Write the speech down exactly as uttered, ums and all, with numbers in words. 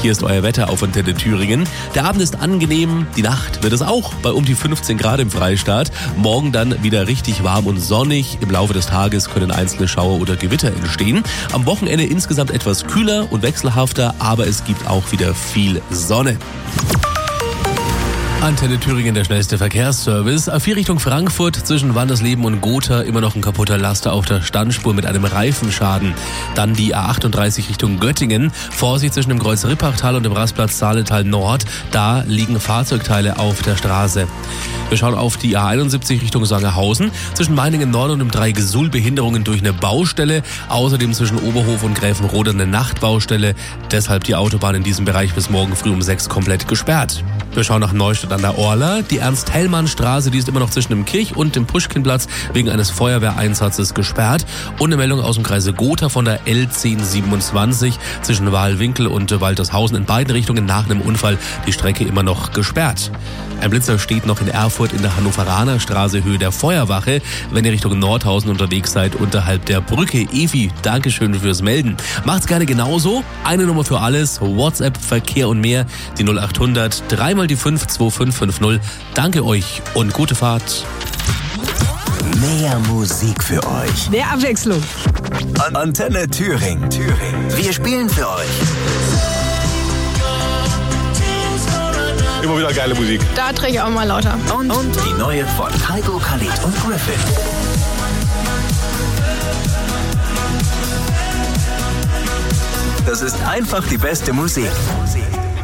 Hier ist euer Wetter auf Antenne Thüringen. Der Abend ist angenehm, die Nacht wird es auch bei um die fünfzehn Grad im Freistaat. Morgen dann wieder richtig warm und sonnig. Im Laufe des Tages können einzelne Schauer oder Gewitter entstehen. Am Wochenende insgesamt etwas kühler und wechselhafter, aber es gibt auch wieder viel Sonne. Antenne Thüringen, der schnellste Verkehrsservice. A vier Richtung Frankfurt zwischen Wandersleben und Gotha immer noch ein kaputter Laster auf der Standspur mit einem Reifenschaden. Dann die A achtunddreißig Richtung Göttingen. Vorsicht zwischen dem Kreuz Rippachtal und dem Rastplatz Saaletal Nord. Da liegen Fahrzeugteile auf der Straße. Wir schauen auf die A einundsiebzig Richtung Sangerhausen. Zwischen Meiningen Nord und dem Dreigesuhl Behinderungen durch eine Baustelle. Außerdem zwischen Oberhof und Gräfenrode eine Nachtbaustelle. Deshalb die Autobahn in diesem Bereich bis morgen früh um sechs komplett gesperrt. Wir schauen nach Neustadt an der Orla. Die Ernst-Hellmann-Straße, die ist immer noch zwischen dem Kirch- und dem Puschkinplatz wegen eines Feuerwehreinsatzes gesperrt. Und eine Meldung aus dem Kreise Gotha von der L zehn siebenundzwanzig zwischen Wahlwinkel und Waltershausen in beiden Richtungen nach einem Unfall die Strecke immer noch gesperrt. Ein Blitzer steht noch in Erfurt in der Hannoveraner Straße Höhe der Feuerwache, wenn ihr Richtung Nordhausen unterwegs seid, unterhalb der Brücke. Evi, Dankeschön fürs Melden. Macht's gerne genauso. Eine Nummer für alles, WhatsApp, Verkehr und mehr, die null achthundert, dreimal die fünf zwei fünf fünf null. Danke euch und gute Fahrt. Mehr Musik für euch. Mehr Abwechslung. An Antenne Thüringen. Thüringen. Wir spielen für euch. Immer wieder geile Musik. Da drehe ich auch mal lauter. Und, und die neue von Heiko, Khalid und Griffin. Das ist einfach die beste Musik.